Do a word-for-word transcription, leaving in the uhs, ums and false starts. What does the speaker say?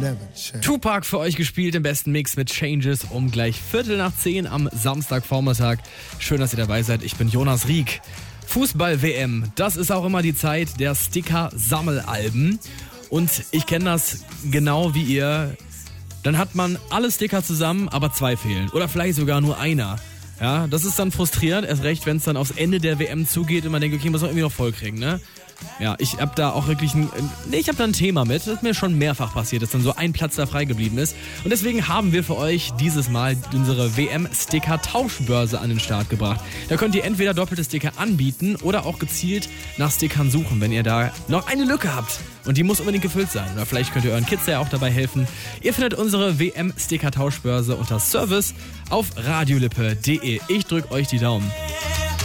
never change. Tupac für euch gespielt im besten Mix mit Changes um gleich Viertel nach zehn am Samstagvormittag. Schön, dass ihr dabei seid. Ich bin Jonas Rieck. Fußball-W M, das ist auch immer die Zeit der Sticker-Sammelalben. Und ich kenne das genau wie ihr. Dann hat man alle Sticker zusammen, aber zwei fehlen. Oder vielleicht sogar nur einer. Ja, das ist dann frustrierend, erst recht, wenn es dann aufs Ende der W M zugeht und man denkt, okay, muss man irgendwie noch voll kriegen, ne? Ja, ich hab da auch wirklich ein, nee, ich hab da ein Thema mit, das ist mir schon mehrfach passiert, dass dann so ein Platz da frei geblieben ist. Und deswegen haben wir für euch dieses Mal unsere W M-Sticker-Tauschbörse an den Start gebracht. Da könnt ihr entweder doppelte Sticker anbieten oder auch gezielt nach Stickern suchen, wenn ihr da noch eine Lücke habt. Und die muss unbedingt gefüllt sein. Oder vielleicht könnt ihr euren Kids ja auch dabei helfen. Ihr findet unsere W M-Sticker-Tauschbörse unter Service auf radiolippe punkt de. Ich drück euch die Daumen.